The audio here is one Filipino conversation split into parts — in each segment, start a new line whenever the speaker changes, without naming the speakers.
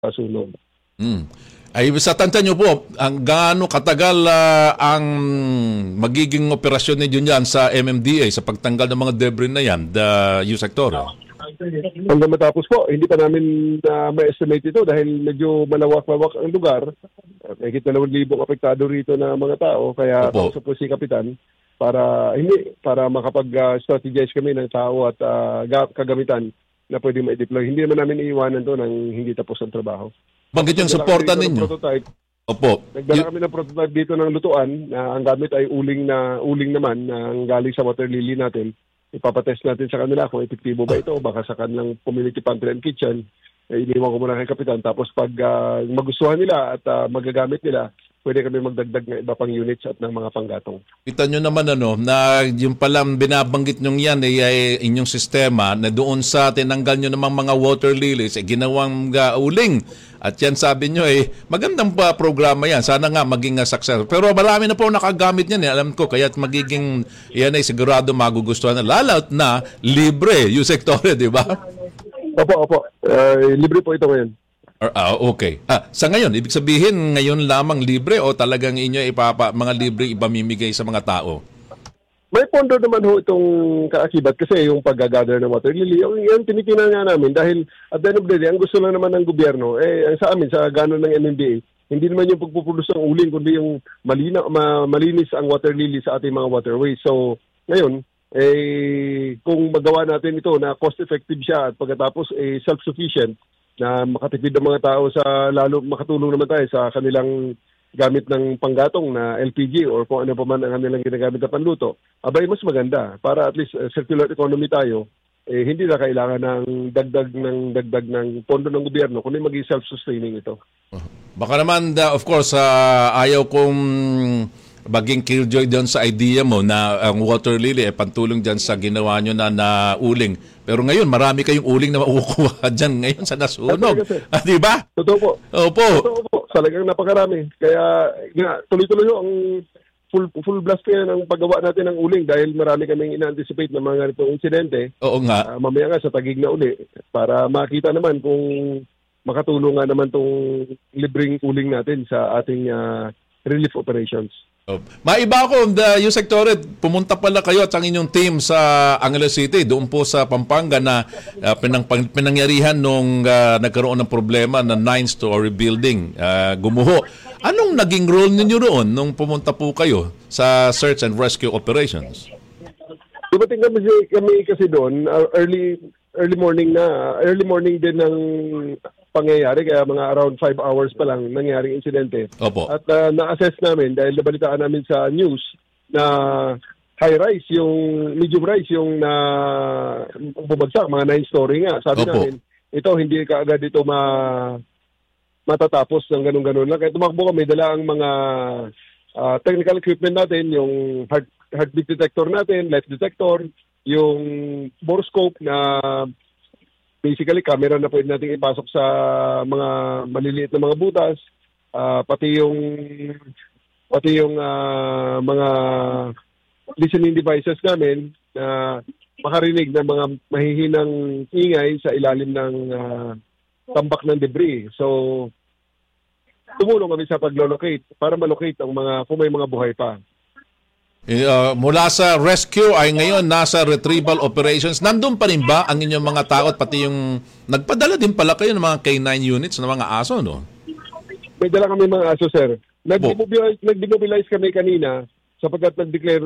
sunog.
Ay sa tanda nyo po, ang gaano katagal ang magiging operasyon ninyo yan sa MMDA sa pagtanggal ng mga debris na yan, the U-Sector?
Hanggang matapos po, hindi pa namin ma-estimate ito dahil medyo malawak-lawak ang lugar. May 2,000 apektado rito na mga tao, kaya kausap po si Kapitan para makapag-strategize kami ng tao at kagamitan na pwede ma-deploy. Hindi naman namin iiwanan to nang hindi tapos ang trabaho.
Bakit yung supportan ninyo? Opo.
Nagdala kami ng prototype dito ng lutuan na ang gamit ay uling naman na ang galing sa water lily natin. Ipapatest natin sa kanila kung epektibo ba ito. Baka sa kanilang community pantry and kitchen, iniwan ko muna kay Kapitan. Tapos pag magustuhan nila at magagamit nila, pwede kami magdagdag ng iba pang units at ng mga panggatong.
Kita nyo naman na yung palang binabanggit nyo yan ay inyong sistema na doon sa tinanggal nyo namang mga water lilies ginawang uling. At yan sabi nyo magandang programa yan. Sana nga maging success. Pero marami na po nakagamit yan. Alam ko kaya magiging yan ay sigurado magugustuhan na. Lalo't na libre yung sektor, di ba?
Opo. Libre po ito ngayon.
Okay. Sa ngayon, ibig sabihin ngayon lamang libre o talagang inyo mga libre ipamimigay sa mga tao?
May pondo naman ho itong kaakibat kasi yung pag-gather ng water lily. Yung tinitingnan nga namin dahil at the end of the day, ang gusto lang naman ng gobyerno, ang sa amin, sa gano'n ng MMDA, hindi naman yung pagpuproduce ng uling, kundi yung malinis ang water lily sa ating mga waterways. So, ngayon, kung magawa natin ito na cost-effective siya at pagkatapos self-sufficient, na makatipid ng mga tao lalo makatulong naman tayo sa kanilang gamit ng panggatong na LPG or kung ano pa man ang kanilang ginagamit na panluto, abay mas maganda para at least circular economy tayo, hindi na kailangan ng dagdag ng pondo ng gobyerno kundi maging self-sustaining ito.
Baka naman, of course, ayaw kong maging killjoy doon sa idea mo na ang water lily pantulong dyan sa ginawa nyo na uling. Pero ngayon, marami kayong uling na makukuha dyan ngayon sa nasunog. Di ba?
Totoo po.
Opo.
Totoo po. Talagang napakarami. Kaya tuloy-tuloy ang full blast kaya ng paggawa natin ng uling dahil marami kaming ina-anticipate na mga ganitong insidente.
Oo nga.
Mamaya nga sa tagig na uli para makita naman kung makatulong nga naman tong libreng uling natin sa ating relief operations.
Maiba ako, yung sektore, pumunta pala kayo at ang inyong team sa Angeles City, doon po sa Pampanga na pinangyarihan nung nagkaroon ng problema na 9-story building, gumuho. Anong naging role ninyo roon nung pumunta po kayo sa search and rescue operations?
Dumating kami kasi doon, early morning din ng pangyayari, kaya mga around 5 hours pa lang nangyaring insidente.
Opo.
At na-assess namin dahil nabalitaan namin sa news na medium rise yung bumagsak, mga 9-story nga. Sabi namin, ito hindi kaagad ito matatapos ng ganun-ganun lang. Kaya tumakbo kami, dala ang mga technical equipment natin, yung heartbeat detector natin, light detector, yung borescope na basically, camera na pwede natin ipasok sa mga maliliit na mga butas, pati yung mga listening devices namin na makarinig ng mga mahihinang ingay sa ilalim ng tambak ng debris. So, tumulong kami sa pag-locate para malocate ang kung may mga buhay pa.
Mula sa rescue ay ngayon nasa retrieval operations. Nandun pa rin ba ang inyong mga tao at pati yung nagpadala din pala kayo ng mga K9 units ng mga aso, no?
May dala kami mga aso, sir. Nag-demobilize kami kanina sapagkat nag-declare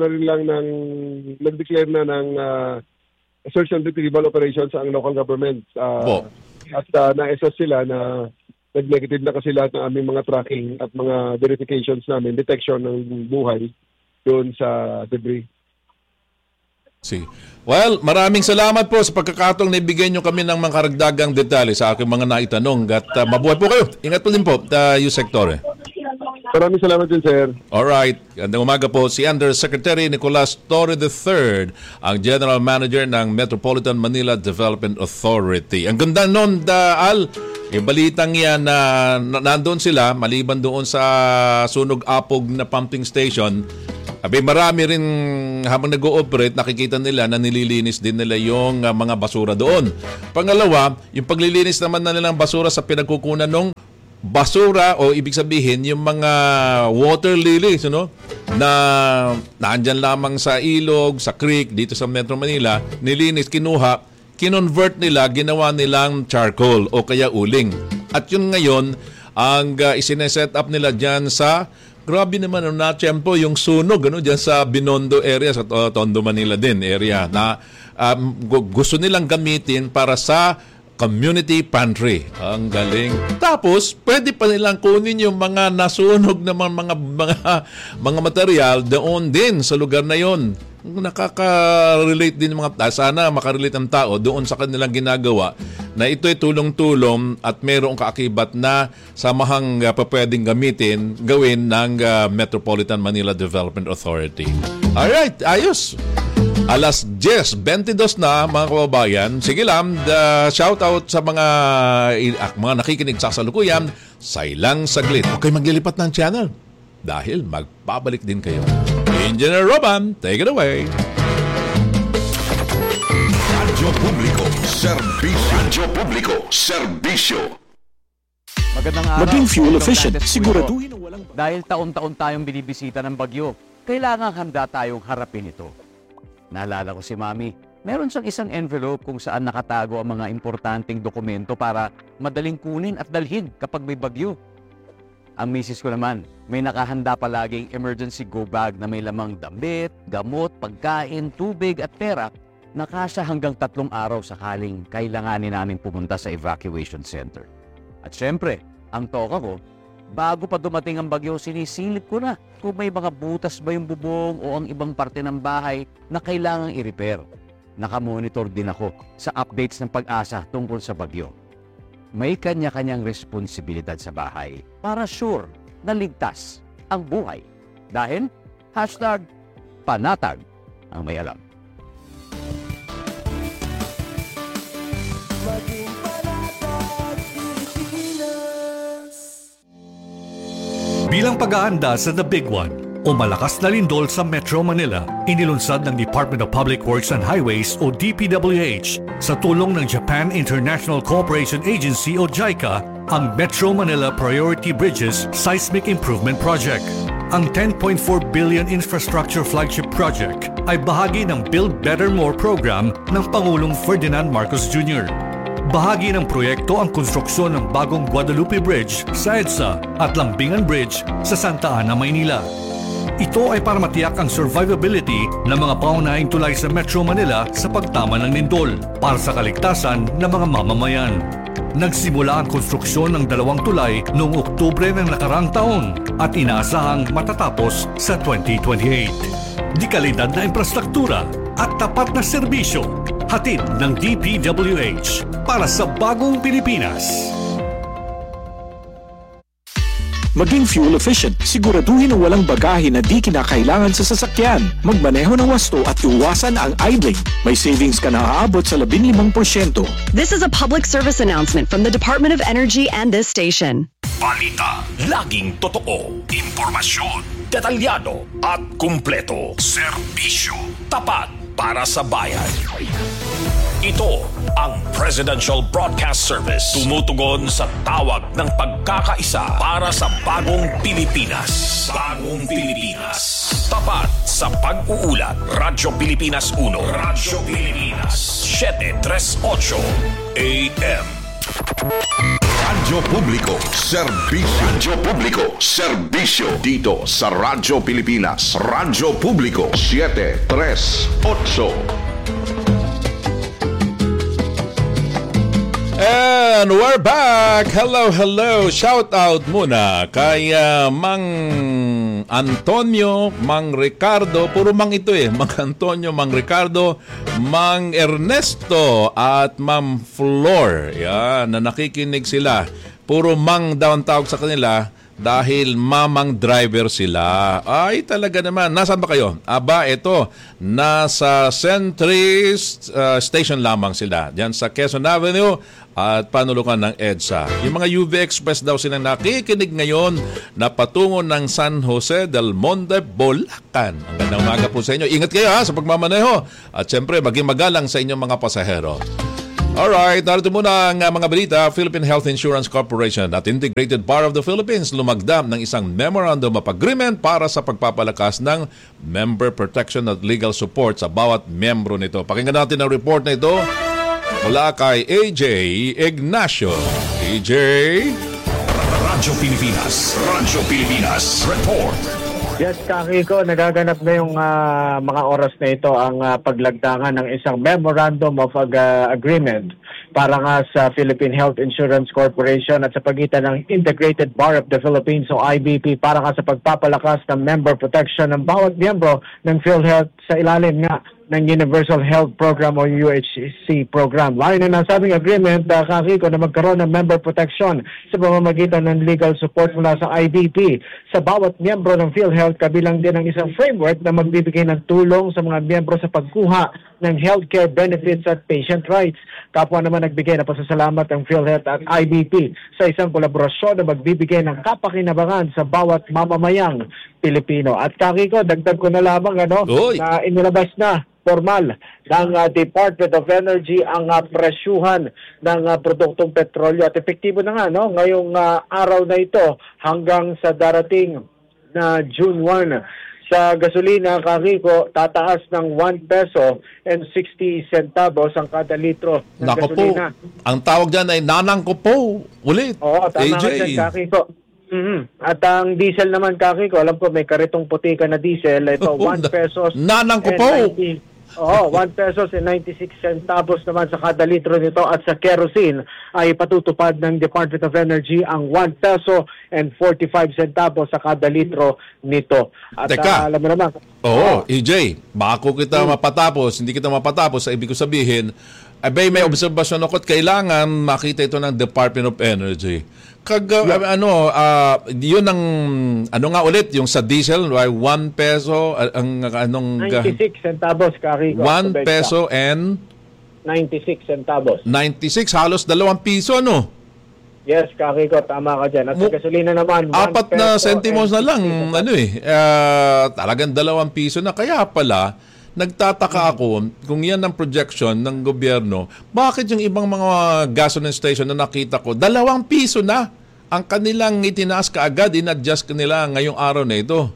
na ng search and retrieval operations ang local government. At na-assess sila na nag-negative na kasi lahat ng aming mga tracking at mga verifications namin, detection ng buhay doon sa debris.
Well, maraming salamat po sa pagkakataong naibigay nyo kami ng mga karagdagang detalye sa aking mga naitanong at mabuhay po kayo. Ingat po din po, U-Sector.
Maraming salamat din, sir.
Alright. Gandang umaga po. Si Undersecretary Nicolas Torre III, ang General Manager ng Metropolitan Manila Development Authority. Ang ganda nun, Al, yung balitang yan na nandun sila, maliban doon sa sunog apog na pumping station, marami rin habang nag-ooperate, nakikita nila na nililinis din nila yung mga basura doon. Pangalawa, yung paglilinis naman na nilang basura sa pinagkukunan ng basura o ibig sabihin yung mga water lilies, na naandyan lamang sa ilog, sa creek, dito sa Metro Manila, nilinis, kinuha, kinonvert nila, ginawa nilang charcoal o kaya uling. At yun ngayon, ang isineset up nila dyan sa, grabe naman, na-tiyempo yung sunog, dyan sa Binondo area, sa Tondo, Manila din area, na gusto nilang gamitin para sa community pantry. Ang galing. Tapos, pwede pa nilang kunin yung mga nasunog na mga material doon din sa lugar na yon. Nakaka-relate din sana makarelate ang tao doon sa kanilang ginagawa na ito'y tulong-tulong at mayroong kaakibat na samahang pwedeng gawin ng Metropolitan Manila Development Authority. Alright, ayos. Alas 10:22 na mga kababayan. Sige lang, shout out sa mga nakikinig sa salukuyan sa ilang saglit. Okay, maglilipat ng channel dahil magpabalik din kayo. Engineer Roman, take it away.
Radyo Publiko, serbisyo. Radyo Publiko, serbisyo.
Magandang araw.
Maging fuel efficient, siguraduhin na walang...
Dahil taon-taon tayong binibisita ng bagyo, kailangan handa tayong harapin ito. Naalala ko si Mami, meron siyang isang envelope kung saan nakatago ang mga importanteng dokumento para madaling kunin at dalhin kapag may bagyo. Ang misis ko naman, may nakahanda palaging emergency go bag na may lamang damit, gamot, pagkain, tubig at pera na kasya hanggang 3 araw sakaling kailanganin namin pumunta sa evacuation center. At syempre, ang toka ko, bago pa dumating ang bagyo, sinisilip ko na kung may mga butas ba yung bubong o ang ibang parte ng bahay na kailangang i-repair. Nakamonitor din ako sa updates ng Pag-asa tungkol sa bagyo. May kanya-kanyang responsibilidad sa bahay para sure na ligtas ang buhay. Dahil, #panatag ang may alam.
Bilang pag-aanda sa The Big One o malakas na lindol sa Metro Manila, inilunsad ng Department of Public Works and Highways o DPWH sa tulong ng Japan International Cooperation Agency o JICA ang Metro Manila Priority Bridges Seismic Improvement Project. Ang 10.4 billion infrastructure flagship project ay bahagi ng Build Better More program ng Pangulong Ferdinand Marcos Jr. Bahagi ng proyekto ang konstruksyon ng bagong Guadalupe Bridge sa EDSA at Lambingan Bridge sa Santa Ana, Maynila. Ito ay para matiyak ang survivability ng mga paunahing tulay sa Metro Manila sa pagtama ng lindol para sa kaligtasan ng mga mamamayan. Nagsimula ang konstruksyon ng 2 tulay noong Oktubre ng nakarang taon at inaasahang matatapos sa 2028. Di kalidad na infrastruktura at tapat na serbisyo, hatid ng DPWH para sa bagong Pilipinas.
Maging fuel efficient, siguraduhin na walang bagahe na di kinakailangan sa sasakyan. Magmaneho ng wasto at iwasan ang idling. May savings ka na aabot sa 15%.
This is a public service announcement from the Department of Energy and this station.
Balita, laging totoo. Impormasyon, detalyado at kumpleto. Serbisyo, tapat para sa bayan. Ito ang Presidential Broadcast Service. Tumutugon sa tawag ng pagkakaisa para sa bagong Pilipinas. Bagong Pilipinas. Tapat sa pag-uulat. Radyo Pilipinas 1. Radyo Pilipinas 738 AM. Radyo Publiko, serbisyo. Radyo Publiko, serbisyo. Dito sa Radyo Pilipinas. Radyo Publiko 738.
And we're back! Hello, hello! Shout out muna kay Mang Antonio, Mang Ricardo, puro Mang ito Mang Antonio, Mang Ricardo, Mang Ernesto at Ma'am Flor. Yan, na nakikinig sila. Puro Mang daw ang tawag sa kanila dahil mamang driver sila. Ay, talaga naman. Nasaan ba kayo? Aba, ito. Nasa Sentry Station lamang sila. Diyan sa Quezon Avenue at panulukan ng EDSA. Yung mga UV Express daw silang nakikinig ngayon na patungo ng San Jose del Monte, Bulacan. Ang gandang umaga po sa inyo. Ingat kayo sa pagmamaneho. At syempre, maging magalang sa inyong mga pasahero. Alright, narito muna ang mga balita. Philippine Health Insurance Corporation at Integrated Bar of the Philippines lumagdam ng isang Memorandum of Agreement para sa pagpapalakas ng member protection at legal support sa bawat membro nito. Pakinggan natin ang report na ito mula kay AJ Ignacio. AJ?
Radyo Pilipinas Report.
Yes, Kakiko, nagaganap na yung mga oras na ito ang paglagdangan ng isang Memorandum of Agreement para nga sa Philippine Health Insurance Corporation at sa pagitan ng Integrated Bar of the Philippines o IBP para nga sa pagpapalakas ng member protection ng bawat miyembro ng PhilHealth sa ilalim nga ng Universal Health Program o UHC program. Layo na nasabing agreement, Kakiko, na magkaroon ng member protection sa pamamagitan ng legal support mula sa IBP sa bawat miyembro ng PhilHealth, kabilang din ang isang framework na magbibigay ng tulong sa mga miyembro sa pagkuha ng healthcare benefits at patient rights. Kapwa naman nagbigay na pasasalamat ang PhilHealth at IBP sa isang kolaborasyon na magbibigay ng kapakinabangan sa bawat mamamayang Pilipino. At Kakiko, dagdag ko na lamang na inilabas na formal ng Department of Energy ang presyuhan ng produktong petrolyo at epektibo na nga ngayong araw na ito hanggang sa darating na June 1. Sa gasolina, Kakiko, tataas ng 1 peso and 60 centavos ang kada litro ng gasolina.
Po, ang tawag dyan ay nanang ko po. Ulit.
Oo, tama
AJ.
ka dyan, Kakiko. At ang diesel naman, Kakiko, alam ko may karitong puti ka na diesel. Ito, 1 pesos.
Nanang ko po.
1 pesos and 96 centavos naman sa kada litro nito. At sa kerosene ay patutupad ng Department of Energy ang 1 peso and 45 centavos sa kada litro nito. At
Teka.
alam mo naman.
EJ, bako kita mapatapos, hindi kita mapatapos, sa ibig ko sabihin, may obserbasyon ako at kailangan makita ito ng Department of Energy. Yun ang, nga ulit, yung sa diesel, 1 peso, ang
96 centavos, Kakiko.
1 peso and
96 centavos.
96, halos 2 piso, ano?
Yes, Kakiko, tama ka dyan. At sa gasolina naman,
4 na sentimos na lang, talagang 2 piso na. Kaya pala, nagtataka ako kung yan ang projection ng gobyerno, bakit yung ibang mga gasoline station na nakita ko, 2 piso na ang kanilang itinaas kaagad, in-adjust kanila ngayong araw na ito.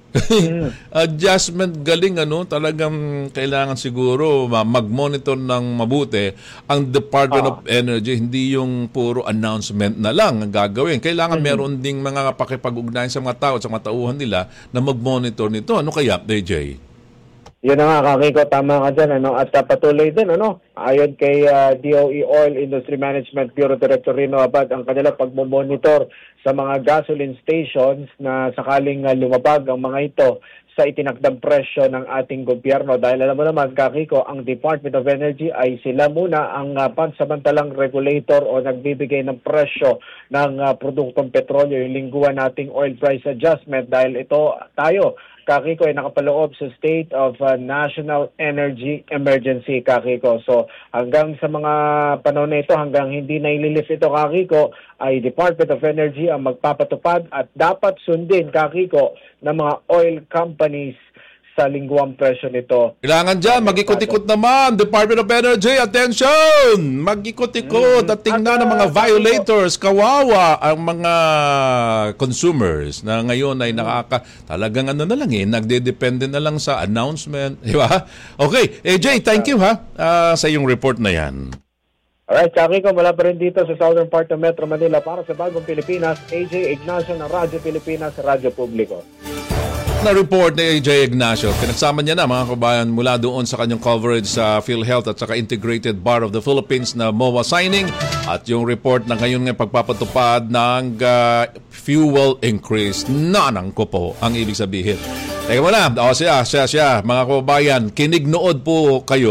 Adjustment galing, talagang kailangan siguro mag-monitor ng mabuti ang Department of Energy, hindi yung puro announcement na lang ang gagawin. Kailangan meron ding mga pakipag-ugnayan sa mga tao at sa mga tauhan nila na mag-monitor nito. Ano kaya, AJ?
Yun na nga, Kakiko, tama ka dyan. At patuloy din, ayon kay DOE Oil Industry Management Bureau Director Rino Abad, ang kanila pagmomonitor sa mga gasoline stations na sakaling lumabag ang mga ito sa itinakdang presyo ng ating gobyerno. Dahil alam mo naman, Kakiko, ang Department of Energy ay sila muna ang pansamantalang regulator o nagbibigay ng presyo ng produktong petrolyo, yung lingguan nating oil price adjustment. Dahil ito tayo, Kakiko, ay nakapaloob sa State of National Energy Emergency, Kakiko. So hanggang sa mga panahon na ito, hanggang hindi na ililif ito, Kakiko, ay Department of Energy ang magpapatupad at dapat sundin, Kakiko, ng mga oil companies sa lingguang presyo nito.
Kailangan dyan, mag-ikot-ikot naman. Department of Energy, attention! Mag-ikot-ikot at tingnan ng mga violators. Kawawa ang mga consumers na ngayon ay talagang nagdedepende na lang sa announcement. Diba? Okay, AJ, thank you sa iyong report na yan.
Alright, Kakiko, mula pa rin dito sa southern part ng Metro Manila para sa Bagong Pilipinas, AJ Ignacio ng Radyo Pilipinas, Radyo Publiko.
Na report ni AJ Ignacio. Pinagsama niya na mga kabayan mula doon sa kanyang coverage sa PhilHealth at saka Integrated Bar of the Philippines na MOA signing at yung report na ngayon ng pagpapatupad ng fuel increase. Nanang ko po ang ibig sabihin. Teka muna, siya, mga kababayan, kinignood po kayo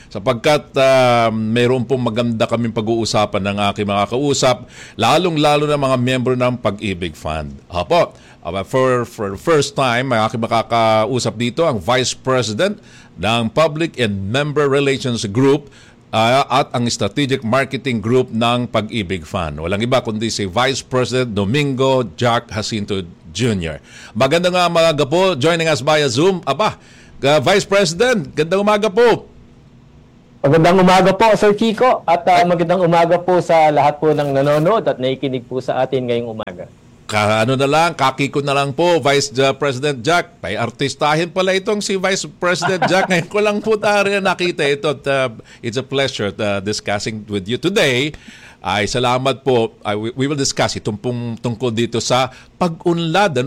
sapagkat mayroon pong maganda kaming pag-uusapan ng aking mga kausap, lalong-lalo na mga miyembro ng Pag-ibig Fund. Apo, for the first time, may aking makakausap dito ang Vice President ng Public and Member Relations Group at ang Strategic Marketing Group ng Pag-ibig Fund. Walang iba kundi si Vice President Domingo Jack Jacinto Jr. Magandang umaga po, joining us via Zoom. Vice President, gandang umaga po.
Magandang umaga po, Sir Kiko, at magandang umaga po sa lahat po ng nanonood at nakikinig po sa atin ngayong umaga.
Kakiko na lang po, Vice President Jack. May artistahin pala itong si Vice President Jack. Ngayon ko lang po nakita ito. It's a pleasure discussing with you today. Salamat po. We will discuss itong tungkol dito sa pag-unlad.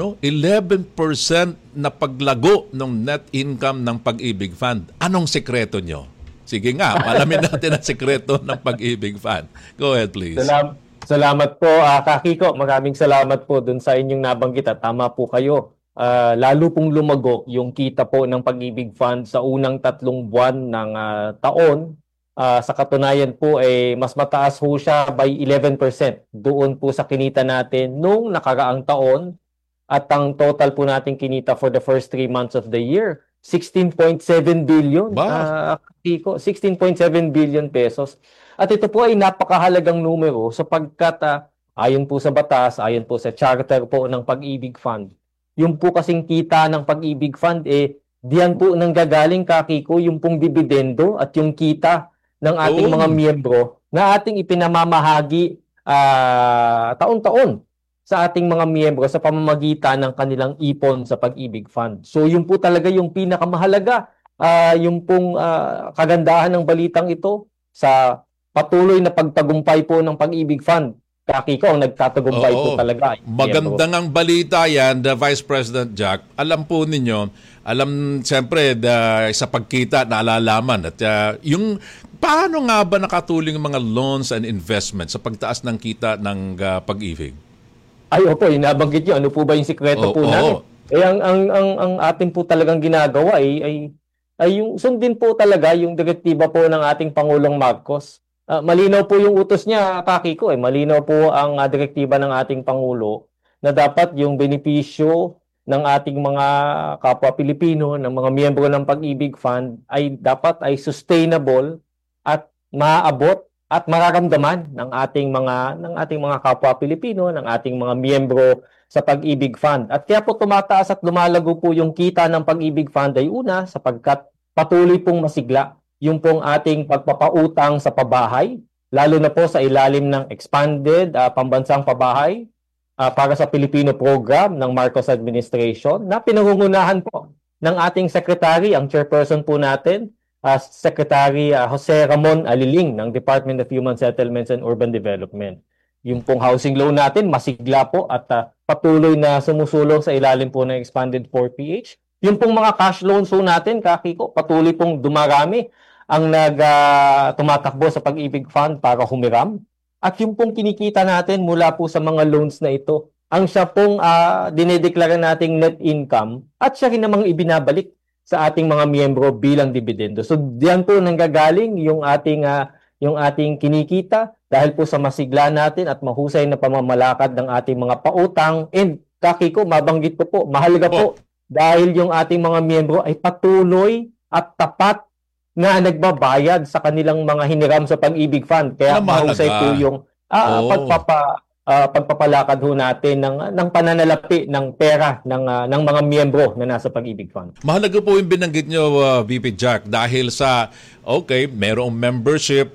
11% na paglago ng net income ng Pag-ibig Fund. Anong sekreto nyo? Sige nga, alamin natin ang sekreto ng Pag-ibig Fund. Go ahead, please.
Salamat po, Kakiko. Maraming salamat po dun sa inyong nabanggit at tama po kayo. Lalo pong lumago yung kita po ng Pag-ibig Fund sa unang 3 buwan ng taon. Sa katunayan po, mas mataas po siya by 11% doon po sa kinita natin nung nakaraang taon. At ang total po natin kinita for the first 3 months of the year, 16.7 billion. Kakiko, 16.7 billion pesos. At ito po ay napakahalagang numero sapagkat ayon po sa batas, ayon po sa charter po ng Pag-ibig Fund, yung po kasing kita ng Pag-ibig Fund, diyan po nanggagaling, Kakiko, yung pong dividendo at yung kita ng ating mga miyembro na ating ipinamamahagi taon-taon sa ating mga miyembro sa pamamagitan ng kanilang ipon sa Pag-ibig Fund. So yun po talaga yung pinakamahalaga, yung pong kagandahan ng balitang ito sa patuloy na pagtagumpay po ng Pag-ibig Fund. Kakiko, ang nagtatagumpay po talaga.
Magandang ang balita yan, the Vice President Jack. Alam po ninyo, siyempre, sa pagkita, naalalaman. At yung, paano nga ba nakatuling mga loans and investments sa pagtaas ng kita ng Pag-ibig?
Opo, inabanggit nyo. Ano po ba yung sikreto po namin? Ang atin po talagang ginagawa ay yung sundin po talaga yung direktiba po ng ating Pangulong Marcos. Malinaw po yung utos niya, Kakiko. Malinaw po ang direktiba ng ating Pangulo na dapat yung benepisyo ng ating mga kapwa Pilipino, ng mga miyembro ng Pag-ibig Fund ay dapat ay sustainable at maaabot at mararamdaman ng ating mga kapwa Pilipino, ng ating mga miyembro sa Pag-ibig Fund. At kaya po tumataas at lumalago po yung kita ng Pag-ibig Fund ay una sapagkat patuloy pong masigla yung pong ating pagpapautang sa pabahay, lalo na po sa ilalim ng expanded pambansang pabahay para sa Pilipino program ng Marcos Administration na pinangungunahan po ng ating secretary, ang chairperson po natin, Secretary Jose Ramon Aliling ng Department of Human Settlements and Urban Development. Yung pong housing loan natin, masigla po at patuloy na sumusulong sa ilalim po ng expanded 4PH. Yung pong mga cash loans po natin, Kakiko, patuloy pong dumarami ang tumatakbo sa Pag-ibig Fund para humiram. At yung pong kinikita natin mula po sa mga loans na ito, ang siya pong dinedeklara nating net income at siya rin namang ibinabalik sa ating mga miyembro bilang dividendo. So diyan po nanggagaling yung ating kinikita dahil po sa masigla natin at mahusay na pamamalakad ng ating mga pautang. And Kakiko, mabanggit ko po, mahalaga po dahil yung ating mga miyembro ay patuloy at tapat na nagbabayad sa kanilang mga hiniram sa Pag-ibig Fund. Kaya mahusay po yung pagpapalakad ho natin ng pananalapi ng pera ng mga miyembro na nasa Pag-ibig Fund.
Mahalaga po yung binanggit nyo, VP Jack, dahil sa, merong membership,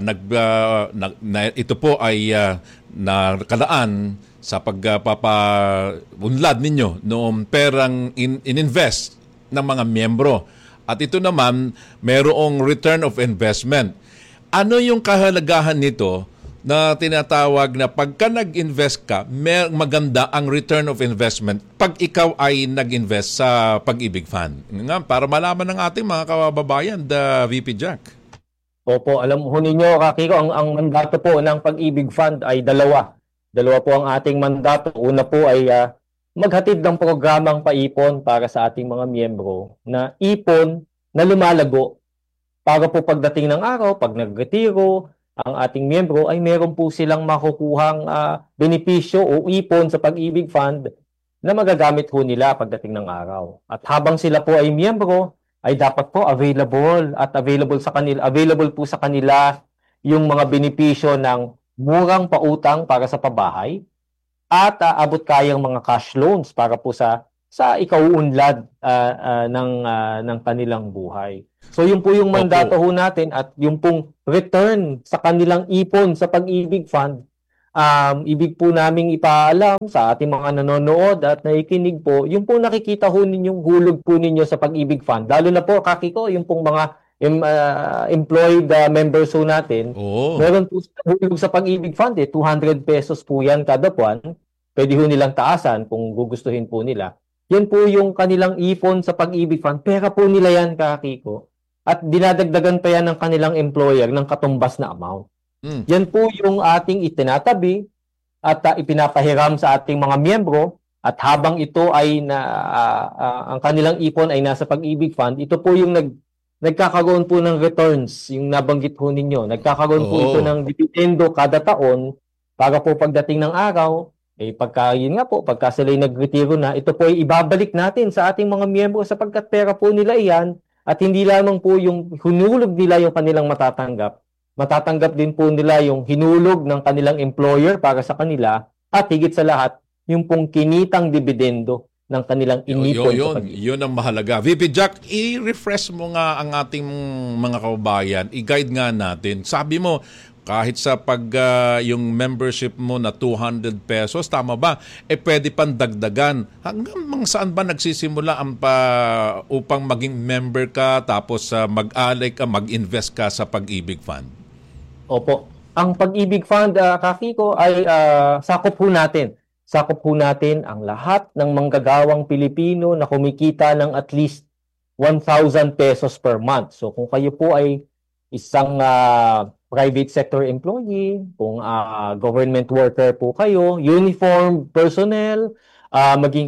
ito po ay nakalaan sa pagpapaunlad ninyo noong perang ininvest ng mga miyembro. At ito naman, merong return of investment. Ano yung kahalagahan nito na tinatawag na pagka nag-invest ka, maganda ang return of investment pag ikaw ay nag-invest sa Pag-ibig Fund? Para malaman ng ating mga kababayan, the VP Jack.
Opo, alam ho ninyo, Kakiko, ang mandato po ng Pag-ibig Fund ay dalawa. Dalawa po ang ating mandato. Una po ay maghatid ng programang paipon para sa ating mga miyembro na ipon na lumalago para po pagdating ng araw, pag nagretiro ang ating miyembro, ay meron po silang makukuhang benepisyo o ipon sa Pag-ibig Fund na magagamit ho nila pagdating ng araw. At habang sila po ay miyembro, ay dapat po available po sa kanila yung mga benepisyo ng murang pautang para sa pabahay at abot kayang mga cash loans para po sa ikauunlad ng kanilang buhay. So yun po yung mandato ho natin at yung pong return sa kanilang ipon sa Pag-ibig Fund. Ibig po naming ipaalam sa ating mga nanonood at nakikinig po, yung po nakikita ho ninyong hulog po ninyo sa Pag-ibig Fund. Lalo na po, Kakiko, yung pong mga employed members ho natin, meron po hulog sa Pag-ibig Fund, 200 pesos po yan kada buwan. Pwede ho nilang taasan kung gugustuhin po nila. Yan po yung kanilang ipon sa Pag-ibig Fund. Pera po nila yan, Kakiko. At dinadagdagan pa yan ng kanilang employer ng katumbas na amount. Yan po yung ating itinatabi at ipinapahiram sa ating mga miyembro. At habang ito ay ang kanilang ipon ay nasa Pag-ibig Fund, ito po yung nagkakaroon po ng returns, yung nabanggit po ninyo. Nagkakaroon po ito ng dividendo kada taon para po pagdating ng araw, pagka sila'y nagretiro na, ito po ay ibabalik natin sa ating mga miyembro sapagkat pera po nila iyan at hindi lamang po yung hinulog nila yung kanilang matatanggap din po nila yung hinulog ng kanilang employer para sa kanila at higit sa lahat, yung pong kinitang dividendo ng kanilang inipon.
Yun ang mahalaga. VP Jack, i-refresh mo nga ang ating mga kababayan, i-guide nga natin. Sabi mo, kahit sa yung membership mo na 200 pesos, tama ba? Pwede pang dagdagan. Hanggang saan ba nagsisimula ang upang maging member ka tapos mag-alay ka, mag-invest ka sa Pag-ibig Fund?
Opo. Ang Pag-ibig Fund, Kakiko, ay sakop ho natin. Sakop ho natin ang lahat ng manggagawang Pilipino na kumikita ng at least 1,000 pesos per month. So kung kayo po ay isang private sector employee, kung government worker po kayo, uniformed personnel, maging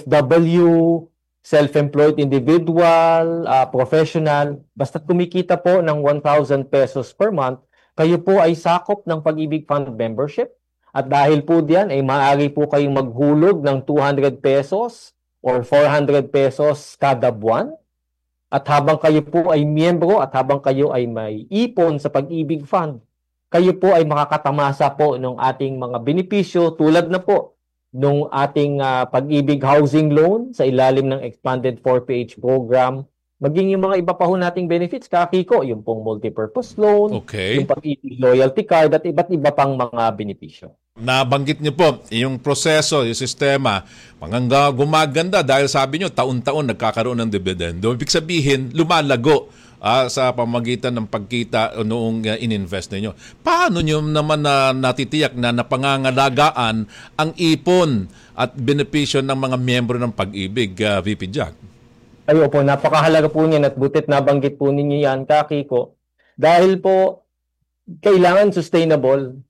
OFW, self-employed individual, professional, basta kumikita po ng 1,000 pesos per month, kayo po ay sakop ng Pag-ibig Fund membership. At dahil po diyan ay maaari po kayong maghulog ng 200 pesos or 400 pesos kada buwan. At habang kayo po ay miyembro at habang kayo ay may ipon sa Pag-ibig Fund, kayo po ay makakatamasa po ng ating mga benepisyo tulad na po nung ating Pag-ibig Housing Loan sa ilalim ng Expanded 4PH Program. Maging yung mga iba pa ho nating benefits, Kakiko, yung pong multipurpose loan, yung Pag-ibig Loyalty Card at iba't iba pang mga benepisyo.
Nabanggit niyo po, yung proseso, yung sistema, gumaganda dahil sabi niyo, taon-taon nagkakaroon ng dividendo. Ibig sabihin, lumalago sa pamagitan ng pagkita noong ininvest ninyo. Paano niyo naman natitiyak na napangangalagaan ang ipon at benepisyo ng mga miyembro ng Pag-ibig, VP Jack?
Ay, opo, napakahalaga po niyan at butit nabanggit po ninyo yan, Kakiko. Dahil po, kailangan sustainable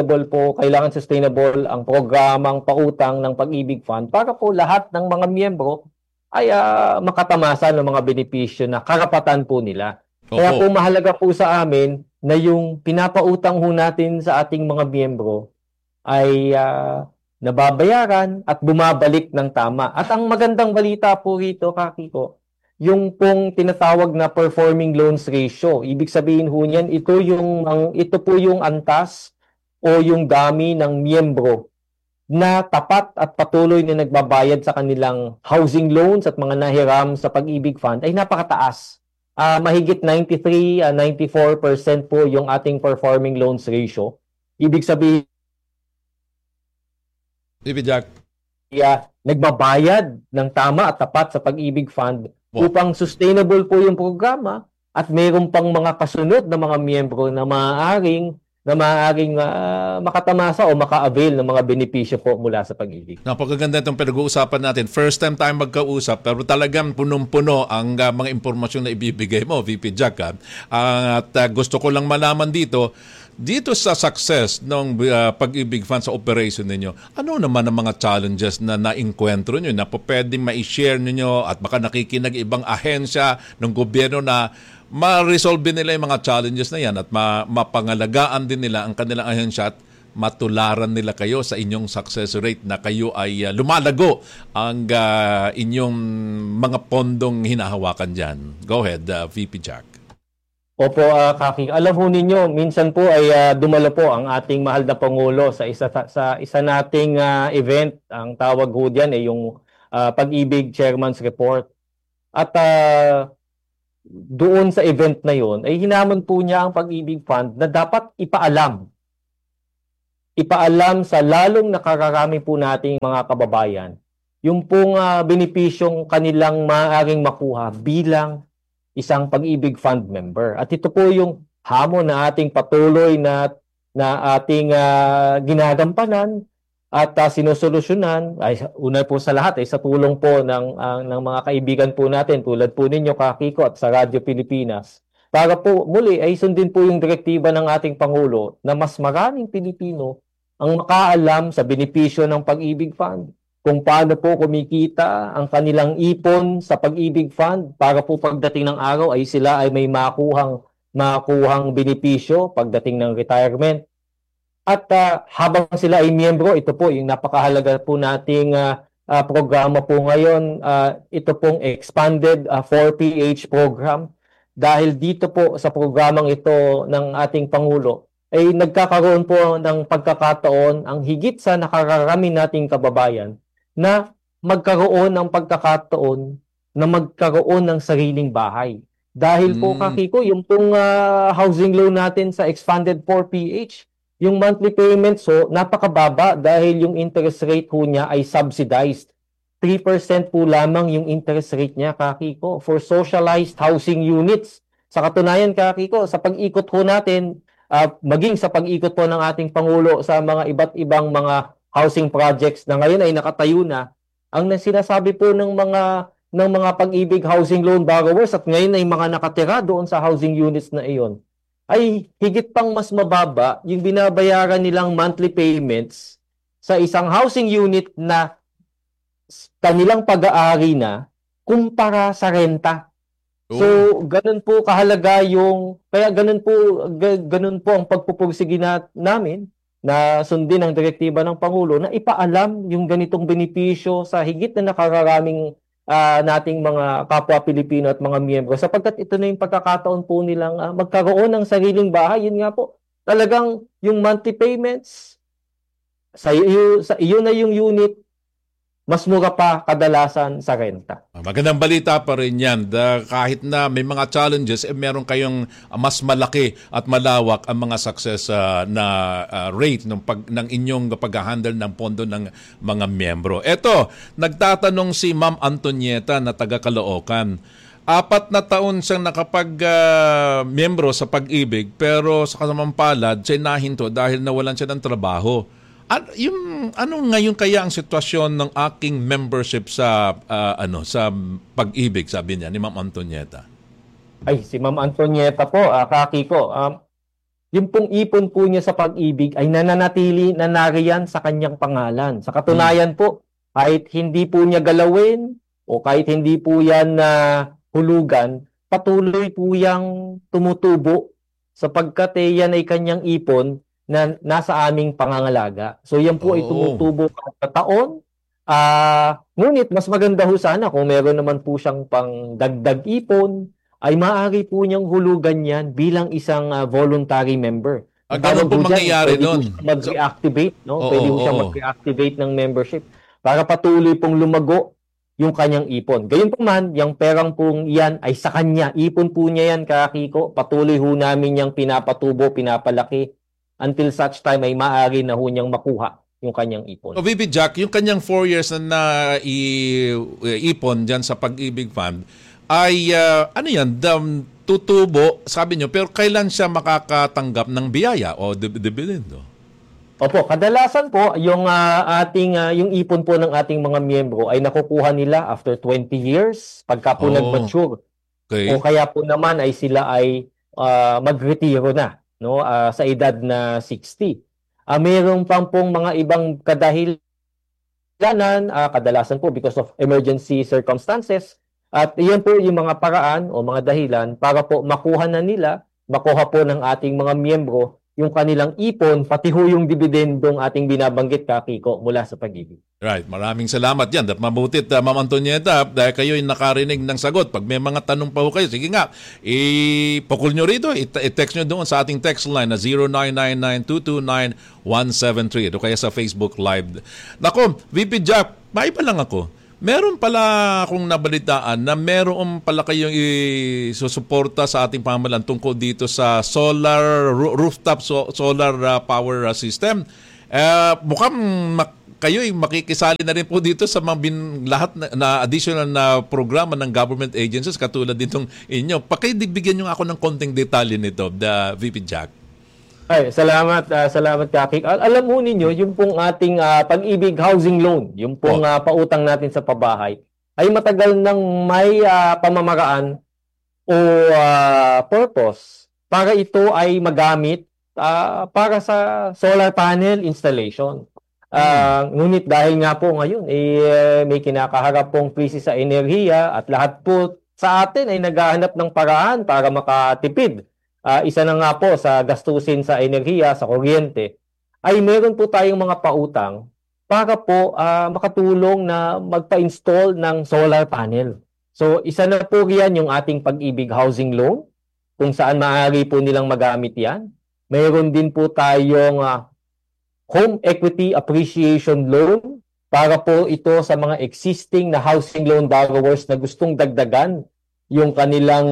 ang programang pautang ng Pag-ibig Fund para po lahat ng mga miyembro ay makatamasa ng mga benepisyo na karapatan po nila. Kaya po mahalaga po sa amin na yung pinapautang ho natin sa ating mga miyembro ay nababayaran at bumabalik ng tama. At ang magandang balita po rito, Kakiko, yung pong tinatawag na performing loans ratio. Ibig sabihin ho niyan, ito po yung antas o yung dami ng miyembro na tapat at patuloy na nagbabayad sa kanilang housing loans at mga nahiram sa Pag-ibig Fund ay napakataas. Mahigit 93-94% po yung ating performing loans ratio. Ibig sabihin,
Jack,
nagbabayad ng tama at tapat sa Pag-ibig Fund upang sustainable po yung programa at mayroon pang mga kasunod na mga miyembro na maaaring makatamasa o maka-avail ng mga benepisyo po mula sa Pag-ibig.
Napakaganda itong pinag-uusapan natin. First time tayo magkausap pero talagang punong-puno ang mga impormasyon na ibibigay mo, VP Jack. At gusto ko lang malaman dito sa success ng Pag-ibig Fund sa operation ninyo, ano naman ang mga challenges na nainkwentro nyo na pwedeng ma-share ninyo at baka nakikinig ibang ahensya ng gobyerno na ma-resolve din nila yung mga challenges na yan at mapangalagaan din nila ang kanilang ahensya at matularan nila kayo sa inyong success rate na kayo ay lumalago ang inyong mga pondong hinahawakan dyan. Go ahead, VP Jack.
Opo, Kaki. Alam ho ninyo, minsan po ay dumalo po ang ating mahal na Pangulo sa isa nating event. Ang tawag ho diyan ay yung Pag-ibig Chairman's Report. At doon sa event na yon ay hinamon po niya ang Pag-ibig Fund na dapat ipaalam sa lalong nakararami po nating mga kababayan yung pong benepisyong kanilang maaaring makuha bilang isang Pag-ibig Fund member. At ito po yung hamon na ating patuloy na ating ginagampanan at sinusolusyonan. Ay, una po sa lahat ay sa tulong po ng mga kaibigan po natin tulad po ninyo, Kakiko, at sa Radyo Pilipinas. Para po muli ay sundin po yung direktiba ng ating Pangulo na mas maraming Pilipino ang makaalam sa benepisyo ng Pag-ibig Fund. Kung paano po kumikita ang kanilang ipon sa Pag-ibig Fund para po pagdating ng araw ay sila ay may makuhang benepisyo pagdating ng retirement. At habang sila ay miyembro, ito po yung napakahalaga po nating programa po ngayon. Ito pong expanded 4PH program. Dahil dito po sa programang ito ng ating Pangulo, ay nagkakaroon po ng pagkakataon ang higit sa nakararami nating kababayan na magkaroon ng pagkakataon na magkaroon ng sariling bahay. Dahil po, Kakiko, yung pong housing loan natin sa expanded 4PH, yung monthly payments napakababa dahil yung interest rate po niya ay subsidized. 3% po lamang yung interest rate niya, Kakiko, for socialized housing units. Sa katunayan, Kakiko, sa pag-ikot po natin, maging sa pag-ikot po ng ating Pangulo sa mga iba't ibang mga housing projects na ngayon ay nakatayo na, ang sinasabi po ng mga Pag-ibig housing loan borrowers at ngayon ay mga nakatira doon sa housing units na iyon, ay higit pang mas mababa yung binabayaran nilang monthly payments sa isang housing unit na kanilang pag-aari na kumpara sa renta. So, ganun po kahalaga kaya ganun po ang pagpupursige namin na sundin ang direktiba ng Pangulo na ipaalam yung ganitong benepisyo sa higit na nakararaming nating mga kapwa Pilipino at mga miyembro sapagkat ito na yung pagkakataon po nilang magkaroon ng sariling bahay. Yun nga po, talagang yung monthly payments sa iyo na yung unit, mas mura pa kadalasan sa renta.
Magandang balita pa rin yan. Kahit na may mga challenges, meron kayong mas malaki at malawak ang mga success na rate ng inyong pag-handle ng pondo ng mga miyembro. Eto, nagtatanong si Ma'am Antonieta na taga Caloocan. 4 na taon siyang nakapag-miyembro sa Pag-ibig pero sa kasamang palad, siya nahinto dahil nawalan siya ng trabaho. Ano ngayon kaya ang sitwasyon ng aking membership sa sa Pag-ibig, sabi niya ni Ma'am Antonieta?
Ay, si Ma'am Antonieta po, Kakiko, yung pong ipon po niya sa Pag-ibig ay nananatili na nariyan sa kanyang pangalan. Sa katunayan po, kahit hindi po niya galawin o kahit hindi po yan hulugan, patuloy po yang tumutubo sapagkat yan ay kanyang ipon na nasa aming pangangalaga. So yan po ay tumutubo kada taon. Ngunit mas maganda ho sana kung meron naman po siyang pangdagdag ipon, ay maaari po niyang hulugan yan bilang isang voluntary member.
Ganun po mangyayari nun?
Mag-reactivate, no? Pwede po siya mag-reactivate ng membership para patuloy pong lumago yung kanyang ipon. Gayun po man, yung perang pong yan ay sa kanya. Ipon po niya yan, Kakiko. Patuloy ho namin yung pinapatubo, pinapalaki until such time ay maaari na ho niyang makuha yung kanyang ipon.
So, VP Jack, yung kanyang 4 years na ipon dyan sa Pag-ibig Fund, ay tutubo, sabi nyo, pero kailan siya makakatanggap ng biyaya o dividendo?
Opo, kadalasan po, yung yung ipon po ng ating mga miyembro ay nakukuha nila after 20 years, pagka po nag-mature.
Okay.
O kaya po naman ay sila ay magretiro na, no, sa edad na 60. Mayroon pong mga ibang kadahilanan, kadalasan po because of emergency circumstances, At iyan po yung mga paraan o mga dahilan para po makuha po ng ating mga miyembro yung kanilang ipon, pati ho yung dividendong ating binabanggit, Kiko, mula sa Pag-ibig.
Right. Maraming salamat yan. At mabutit, Ma'am Antonieta, dahil kayo ay nakarinig ng sagot. Pag may mga tanong pa ho kayo, sige nga, ipukul nyo rito, i-text nyo doon sa ating text line na 0999-229-173 o kaya sa Facebook Live. Nako, VP Jack, maiba lang ako. Meron pala akong nabalitaan na meron pala kayong isusuporta sa ating pamahalaan tungkol dito sa rooftop solar power system. Mukhang kayo'y makikisali na rin po dito sa mga lahat na additional na programa ng government agencies katulad ditong inyo. Pakibigyan nyo ako ng konting detalye nito, the VP Jack.
Ay, salamat Kaki. Alam mo ninyo, yung pong ating Pag-ibig housing loan, yung pong pautang natin sa pabahay, ay matagal nang may pamamaraan o purpose para ito ay magamit para sa solar panel installation. Ngunit dahil nga po ngayon may kinakaharap pong krisis sa enerhiya at lahat po sa atin ay naghahanap ng paraan para makatipid. Isa na nga po sa gastusin sa enerhiya, sa kuryente, ay meron po tayong mga pautang para po makatulong na magpa-install ng solar panel. So isa na po yan yung ating Pag-ibig housing loan, kung saan maaari po nilang magamit yan. Meron din po tayong home equity appreciation loan para po ito sa mga existing na housing loan borrowers na gustong dagdagan yung kanilang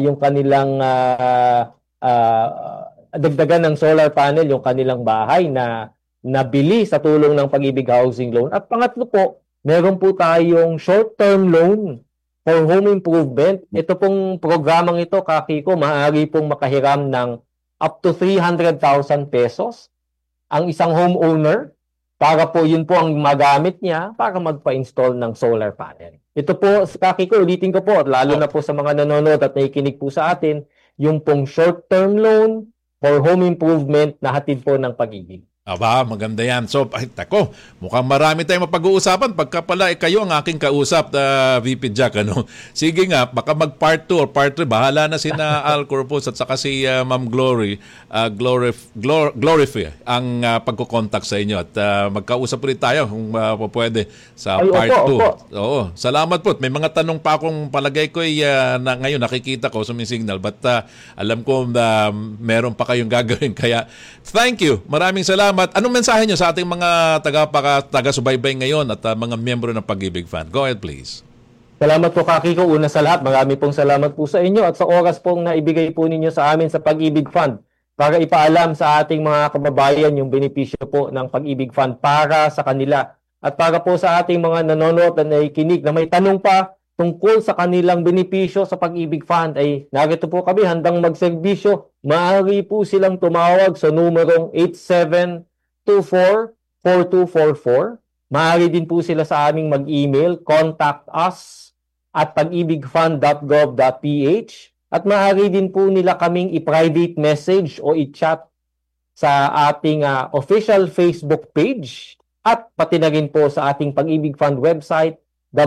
dagdagan ng solar panel yung kanilang bahay na nabili sa tulong ng Pag-ibig housing loan. At pangatlo po, meron po tayong short-term loan for home improvement. Ito pong programang ito, Kaki ko, maaari pong makahiram ng up to 300,000 pesos ang isang homeowner para po yun po ang magamit niya para magpa-install ng solar panel. Ito po, Kaki ko, ulitin ko po, lalo na po sa mga nanonood at nakikinig po sa atin, yung pong short-term loan for home improvement na hatid po ng Pag-ibig.
Aba, maganda yan. So, tako, mukhang marami tayong mapag-uusapan. Pagka pala kayo ang aking kausap, VP Jack, ano? Sige nga, baka mag-part 2 or part 3. Bahala na sina Al Corpus at saka si Ma'am Glory, Glorify ang pagkukontak sa inyo. At magkausap ulit tayo kung pwede sa part 2. Oo, salamat po. May mga tanong pa akong palagay ko na ngayon nakikita ko sa signal. But alam ko meron pa kayong gagawin. Kaya, thank you. Maraming salamat. Anong mensahe nyo sa ating mga taga-subaybay ngayon at mga miyembro ng Pag-ibig Fund? Go ahead, please.
Salamat po, Kaki ko. Una sa lahat, marami pong salamat po sa inyo at sa oras pong naibigay po ninyo sa amin sa Pag-ibig Fund para ipaalam sa ating mga kababayan yung benepisyo po ng Pag-ibig Fund para sa kanila. At para po sa ating mga nanonood at nakikinig na may tanong pa tungkol sa kanilang benepisyo sa Pag-ibig Fund, ay narito po kami handang magserbisyo. Maaari po silang tumawag sa numerong 8724-4244. Maaari din po sila sa aming mag-email, contact us at pagibigfund.gov.ph. At maaari din po nila kaming i-private message o i-chat sa ating official Facebook page at pati na rin po sa ating Pag-ibig Fund website,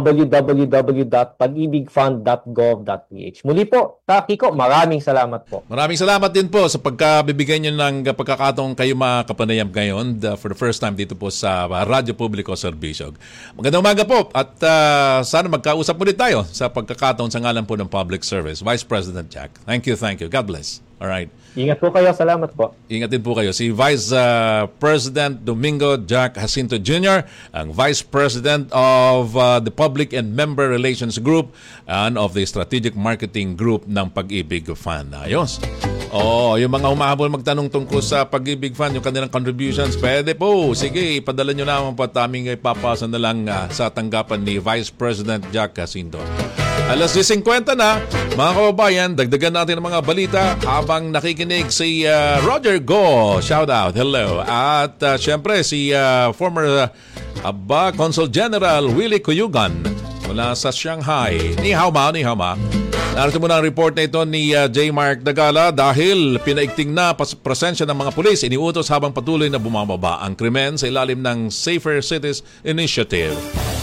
www.pagibigfund.gov.ph. Muli po, Kiko, maraming salamat po.
Maraming salamat din po sa pagkabibigay nyo ng pagkakataong kayo makapanayam ngayon for the first time dito po sa Radyo Publiko Serbisyo. Magandang umaga po at sana magkausap ulit tayo sa pagkakataon sa ngalan po ng Public Service. Vice President Jack. Thank you. God bless. All right.
Ingat po kayo. Salamat po.
Ingat din po kayo. Si Vice President Domingo Jack Jacinto Jr., ang Vice President of the Public and Member Relations Group and of the Strategic Marketing Group ng Pag-ibig Fund. Ayos. Yung mga humahabol magtanong tungkol sa Pag-ibig Fund, yung kanilang contributions, pwede po. Sige, ipadala nyo naman po at aming ipapasa na lang sa tanggapan ni Vice President Jack Jacinto. Alas 10:50 na, mga kababayan, dagdagan natin ang mga balita habang nakikinig si Roger Go. Shout out, hello. At syempre si former Consul General Willie Cuyugan mula sa Shanghai. Ni hao ma. Narito muna ang report na ito ni J. Mark Dagala dahil pinaigting na presensya ng mga pulis iniutos habang patuloy na bumababa ang krimen sa ilalim ng Safer Cities Initiative.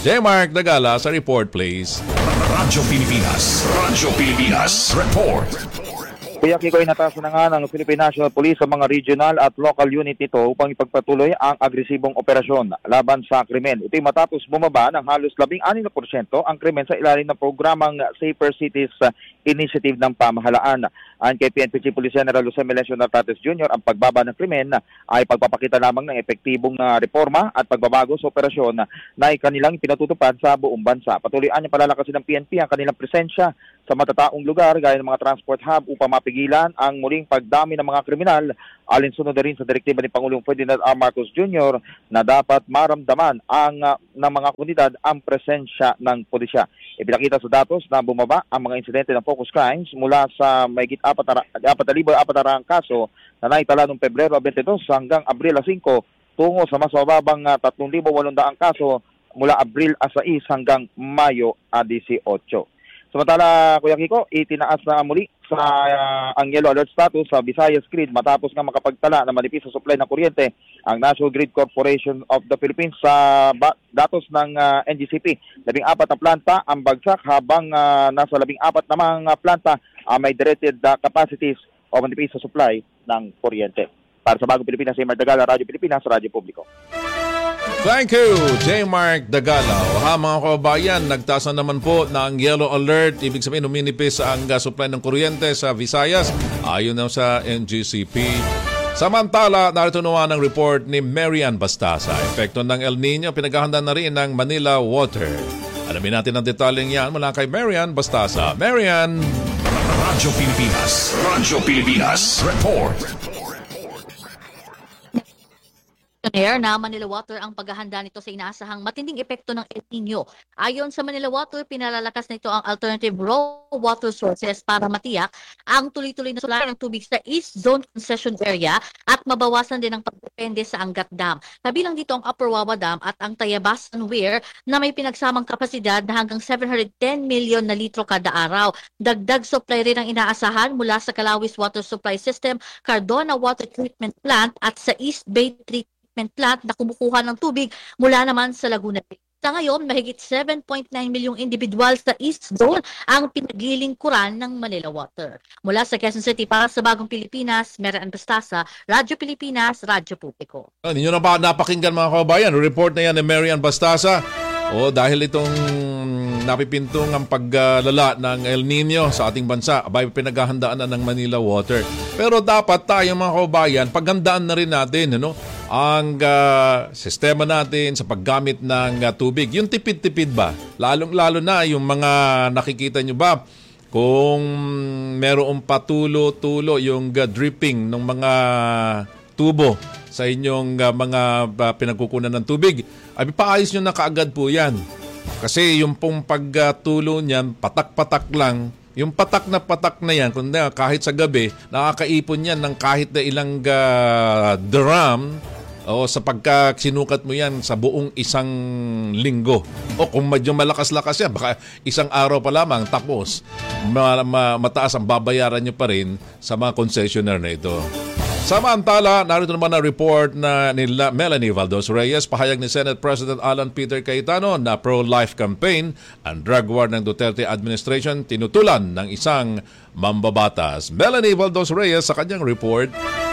J. Mark Dagala sa report, please.
Radyo Pilipinas Report.
Kuya Kiko, inatasan na nga ng Philippine National Police sa mga regional at local unit nito upang ipagpatuloy ang agresibong operasyon laban sa krimen. Ito'y matapos bumaba ng halos 16% ang krimen sa ilalim ng programang Safer Cities Initiative ng pamahalaan. Ayon kay PNP Chief Police General Jose Melencio Nartates Jr., ang pagbaba ng krimen ay pagpapakita lamang ng epektibong reforma at pagbabago sa operasyon na kanilang pinatutupad sa buong bansa. Patuloy ang palalakasin ng PNP ang kanilang presensya sa matataong lugar gaya ng mga transport hub upang mapigilan ang muling pagdami ng mga kriminal, alinsunod na rin sa direktiba ni Pangulong Ferdinand R. Marcos Jr. na dapat maramdaman ng mga komunidad ang presensya ng pulisya. Ipinakita sa datos na bumaba ang mga insidente ng focus crimes mula sa mahigit 4,400 kaso na naitala noong Pebrero 22 hanggang Abril 5 tungo sa mas mababang 3,800 kaso mula Abril 6 hanggang Mayo 18. Samantala, Kuya Kiko, itinaas na muli sa ang yellow alert status sa Visayas Grid matapos nga makapagtala ng manipis sa supply ng kuryente ang National Grid Corporation of the Philippines sa datos ng NGCP. 14 na planta ang bagsak habang nasa 14 namang planta may directed capacities o manipis sa supply ng kuryente. Para sa Bagong Pilipinas, J. Mark Dagala, Radyo Pilipinas, Radyo Publiko.
Thank you, J. Mark Dagala. Mga kababayan, nagtaas na naman po ng yellow alert. Ibig sabihin, uminipis ang supply ng kuryente sa Visayas ayon na sa NGCP. Samantala, narito naman ang report ni Marian Bastasa. Epekto ng El Nino, pinaghahanda na rin ng Manila Water. Alamin natin ang detalyeng yan mula kay Marian Bastasa. Marian!
Radyo Pilipinas Report.
Na Manila Water ang paghahanda nito sa inaasahang matinding epekto ng El Nino. Ayon sa Manila Water, pinalalakas nito ang alternative raw water sources para matiyak ang tuloy-tuloy na supply ng tubig sa East Zone Concession Area at mabawasan din ang pagdepende sa Angat Dam. Kabilang dito ang Upper Wawa Dam at ang Tayabasan Weir na may pinagsamang kapasidad na hanggang 710 million na litro kada araw. Dagdag supply rin ang inaasahan mula sa Calawis Water Supply System, Cardona Water Treatment Plant at sa East Bay Treatment Plant na kumukuha ng tubig mula naman sa Laguna Bay. Sa ngayon, mahigit 7.9 milyong individual sa East Zone ang pinagilingkuran ng Manila Water. Mula sa Quezon City para sa Bagong Pilipinas, Marian Bastasa, Radyo Pilipinas, Radyo Publiko.
Ninyo na ba napakinggan mga kababayan? Report na yan ni Marian Bastasa. Dahil itong napipintong ang paglala ng El Nino sa ating bansa, abay pinaghahandaan na ng Manila Water. Pero dapat tayo mga kababayan, paghandaan na rin natin ang sistema natin sa paggamit ng tubig. Yung tipid-tipid ba? Lalong-lalo na yung mga nakikita nyo ba kung merong patulo-tulo yung dripping ng mga tubo sa inyong mga pinagkukunan ng tubig, ay paayos nyo na kaagad po yan. Kasi yung pong pagtulo niyan, patak-patak lang. Yung patak na yan, kahit sa gabi, nakakaipon yan ng kahit na ilang drum sa pagka-sinukat mo yan sa buong isang linggo. O kung medyo malakas-lakas yan, baka isang araw pa lamang, tapos mataas ang babayaran nyo pa rin sa mga concessionaire na ito. Samantala, narito naman ang report na ni Melanie Valdez Reyes, pahayag ni Senate President Alan Peter Cayetano na pro-life campaign ang drug war ng Duterte administration tinutulan ng isang mambabatas. Melanie Valdez Reyes sa kanyang report.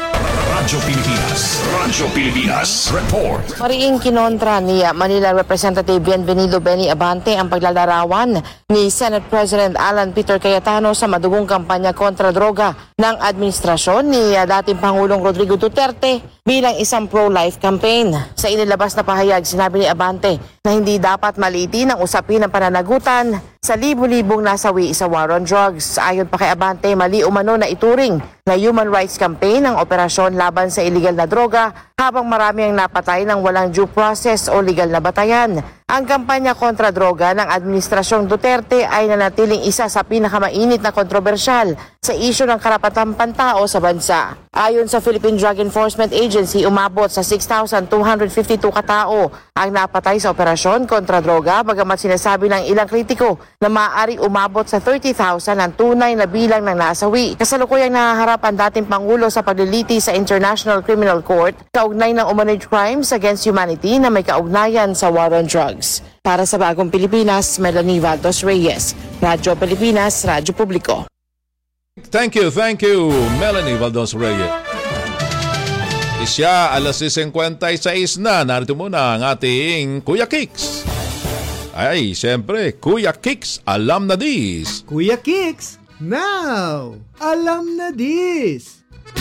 Radyo Pilipinas Report.
Mariing kinontra ni Manila Representative Bienvenido Benny Abante ang paglalarawan ni Senate President Alan Peter Cayetano sa madugong kampanya kontra droga ng administrasyon ni dating Pangulong Rodrigo Duterte bilang isang pro-life campaign. Sa inilabas na pahayag, sinabi ni Abante na hindi dapat maliitin ang usapin ng pananagutan sa libu-libong nasawi sa war on drugs. Ayon pa kay Abante, mali umano na ituring na human rights campaign ang operasyon laban sa illegal na droga habang marami ang napatay ng walang due process o legal na batayan. Ang kampanya kontra droga ng Administrasyong Duterte ay nanatiling isa sa pinakamainit na kontrobersyal sa isyu ng karapatang pantao sa bansa. Ayon sa Philippine Drug Enforcement Agency, umabot sa 6,252 katao ang napatay sa operasyon kontra droga, bagamat sinasabi ng ilang kritiko na maaari umabot sa 30,000 ang tunay na bilang ng nasawi. Kasalukuyang nahaharap ang dating Pangulo sa pagliliti sa International Criminal Court kaugnay ng umano'y crimes against humanity na may kaugnayan sa war on drugs. Para sa Bagong Pilipinas, Melanie Valdos Reyes, Radyo Pilipinas, Radyo Publiko.
Thank you, Melanie Valdos Reyes. Isya, alas 56 na. Narito muna ang ating Kuya Kicks. Ay, siyempre, Kuya Kicks, alam na dis.
Kuya Kicks, now, alam na dis.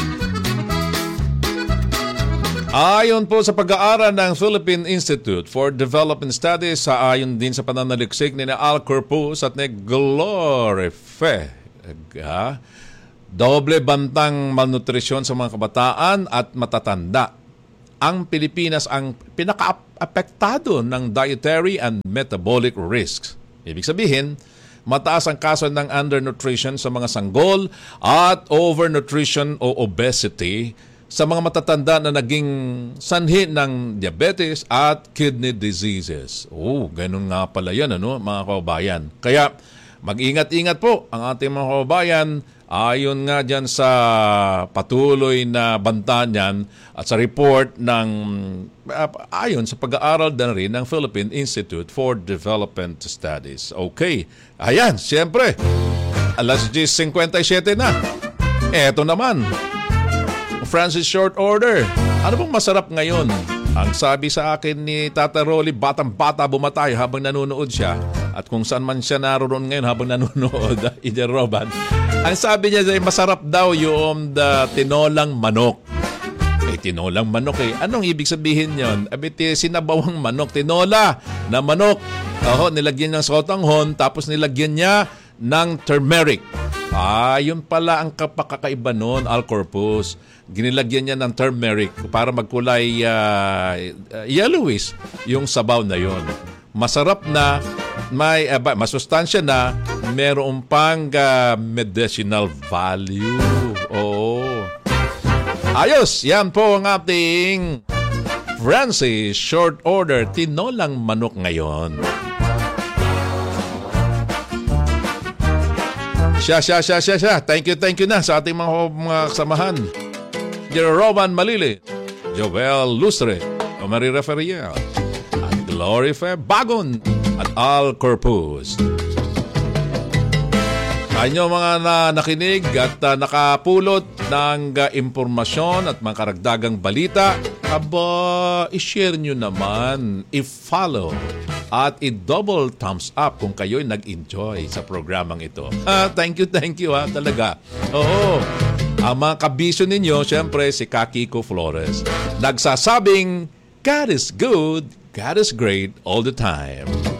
Ayon po sa pag-aaral ng Philippine Institute for Development Studies, ayon din sa pananaliksik ni Al Corpus at ni Glorife, doble bantang malnutrisyon sa mga kabataan at matatanda. Ang Pilipinas ang pinaka-apektado ng dietary and metabolic risks. Ibig sabihin, mataas ang kaso ng undernutrition sa mga sanggol at overnutrition o obesity sa mga matatanda na naging sanhi ng diabetes at kidney diseases. Ganun nga pala yan, mga kababayan. Kaya mag-ingat-ingat po ang ating mga kababayan ayon nga dyan sa patuloy na banta niyan at sa report ng ayon sa pag-aaral na rin ng Philippine Institute for Development Studies. Okay, ayan, siyempre, alas 10:57 na. Eto naman, Francis Short Order. Ano bang masarap ngayon? Ang sabi sa akin ni Tata Rolly, batang-bata bumatay habang nanonood siya. At kung saan man siya naroon ngayon habang nanonood, Ida Roban, ang sabi niya, masarap daw yung tinolang manok. Tinolang manok Anong ibig sabihin yon? Sinabawang manok, tinola na manok. Nilagyan ng sotanghon, tapos nilagyan niya ng turmeric. Yun pala ang kapakakaiba noon, Al Corpus. Ginilagyan niya ng turmeric para magkulay yellowish yung sabaw na yon. Masarap na, may masustansya na, meron pang medicinal value. Ayos, yan po ang ating Francis Short Order tinolang manok ngayon. Siya. Thank you na sa ating mga kasamahan. Rowan Malili, Joel Lustre, Maria Ferriel, at Glorife Bagon, at Al Corpus. Kanyo mga nakinig at nakapulot ng impormasyon at mga karagdagang balita, i-share nyo naman, i-follow, at i-double thumbs up kung kayo'y nag-enjoy sa programang ito. Thank you talaga. Ang mga kabisyo ninyo, syempre si Kiko Flores. Nagsasabing, God is good, God is great all the time.